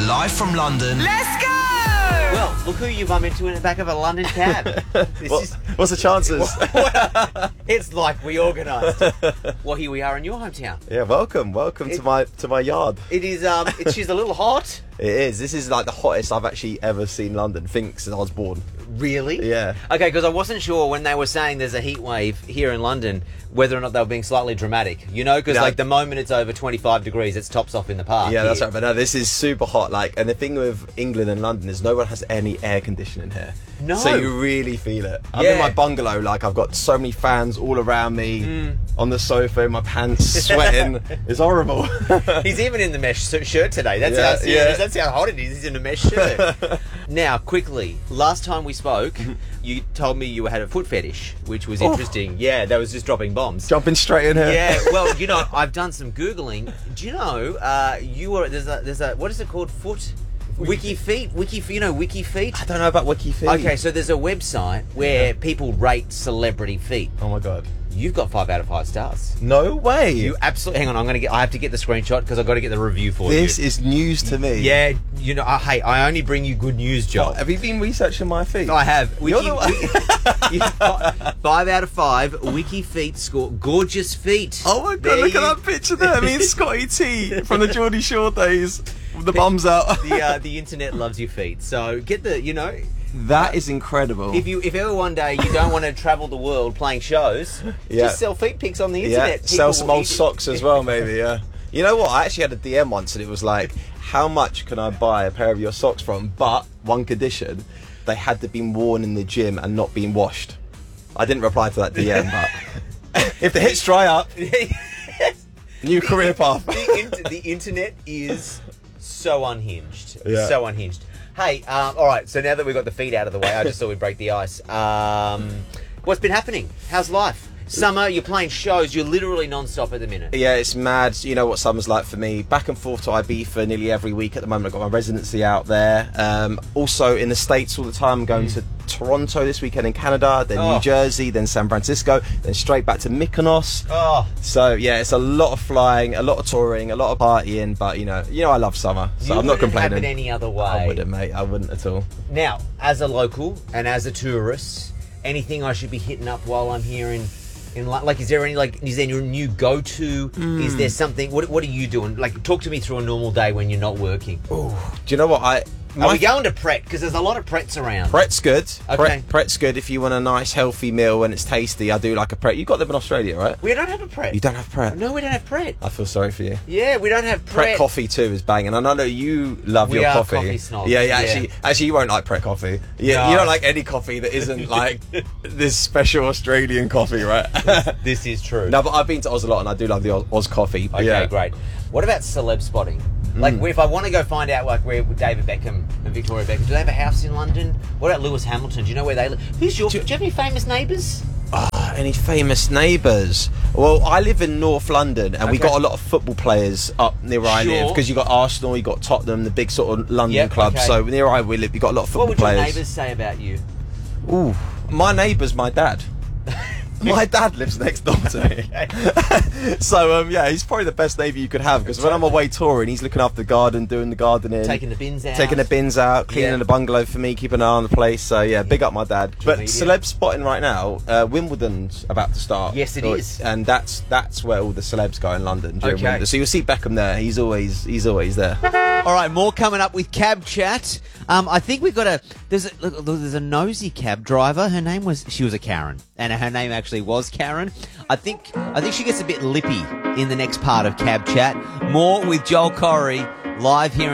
live from London. Let's go! Well, look who you bump into in the back of a London cab. What's the chances? It's like we organised. Well, here we are in your hometown. Yeah, welcome to my yard. It is. She's a little hot. It is. This is like the hottest I've actually ever seen London. Think since I was born. Really? Yeah. Okay, because I wasn't sure when they were saying there's a heat wave here in London whether or not they were being slightly dramatic. You know, because like the moment it's over 25 degrees, it's tops off in the park. Yeah, here. that's right. But no, this is super hot. Like, and the thing with England and London is no one has any air conditioning here. No. So you really feel it. I'm Yeah. in my bungalow. Like, I've got so many fans all around me on the sofa in my pants, sweating. It's horrible. He's even in the mesh shirt today. That's Yeah, how serious. yeah. That's how hot it is. He's in a mesh shirt. Now, quickly, last time we spoke, you told me you had a foot fetish, which was interesting. Yeah, that was just dropping bombs. Jumping straight in here. Yeah, well, you know, I've done some Googling. Do you know, you were, there's a, what is it called? WikiFeet? You know WikiFeet? I don't know about WikiFeet. Okay, so there's a website where people rate celebrity feet. Oh my god. You've got 5 out of 5 stars. No way. You absolutely. Hang on, I have to get the screenshot because I've got to get the review for you. This is news to me. Yeah, you know, hey, I only bring you good news, Joel. Have you been researching my feet? I have. You're the one- 5 out of 5. WikiFeet score. Gorgeous feet. Oh my god, There look you- at that picture there. Me and Scotty T from the Geordie Shore days. With the bums out. The internet loves your feet. So get the, you know. That is incredible. If ever one day you don't want to travel the world playing shows, Yeah. just sell feet pics on the Yeah, internet. sell People some will old eat it. socks as well, maybe, yeah. You know what? I actually had a DM once and it was like, how much can I buy a pair of your socks from? But, one condition, they had to be worn in the gym and not being washed. I didn't reply to that DM, but if the hits dry up, new career path. The internet is so unhinged. Yeah. So unhinged. Hey, all right, so now that we've got the feet out of the way, I just thought we'd break the ice. What's been happening? How's life? Summer, you're playing shows, you're literally non-stop at the minute. Yeah, it's mad. You know what summer's like for me. Back and forth to Ibiza nearly every week at the moment. I've got my residency out there. Also in the States all the time. I'm going to Toronto this weekend in Canada, then New Jersey, then San Francisco, then straight back to Mykonos. Oh, So yeah, it's a lot of flying, a lot of touring, a lot of partying, but you know I love summer, so I'm not complaining. Happen any other way. I wouldn't, mate. I wouldn't at all. Now, as a local and as a tourist, anything I should be hitting up while I'm here in like, is there your new go-to? Is there something? What are you doing? Like, talk to me through a normal day when you're not working. Do you know what Are we going to Pret? Because there's a lot of Prets around. Pret's good. Okay. Pret's good if you want a nice healthy meal and it's tasty. I do like a Pret. You got them in Australia, right? We don't have a Pret. You don't have Pret. No, we don't have Pret. I feel sorry for you. Yeah, we don't have Pret Pret. coffee too is banging, and I know you love We your are coffee. coffee snobs, Yeah, yeah. Actually, you won't like Pret coffee. Yeah, No. you don't like any coffee that isn't like this special Australian coffee, right? This is true. No, but I've been to Oz a lot, and I do love the Oz coffee. But Okay, yeah. great. What about celeb spotting? Like, if I want to go find out, like, where David Beckham and Victoria Beckham, do they have a house in London? What about Lewis Hamilton? Do you know where they live? Do you have any famous neighbours? Any famous neighbours? Well, I live in North London, and we Okay. got a lot of football players up near where I live, because you got Arsenal, you got Tottenham, the big sort of London Yep, clubs. okay. So near I live, you got a lot of football What would your players. neighbours say about you? Ooh, my neighbour's my dad. My dad lives next door to me. So, yeah, he's probably the best neighbour you could have, because when I'm away touring, he's looking after the garden, doing the gardening. Taking the bins out. Taking the bins out, cleaning Yeah. the bungalow for me, keeping an eye on the place. So, yeah, big up my dad. But media. celeb spotting right now, Wimbledon's about to start. Yes, it is. And that's where all the celebs go in London during Okay. Wimbledon. So you'll see Beckham there. He's always there. All right, more coming up with Cab Chat. I think we've got there's a nosy cab driver. She was a Karen, and her name actually was Karen. I think she gets a bit lippy in the next part of Cab Chat. More with Joel Corey live here in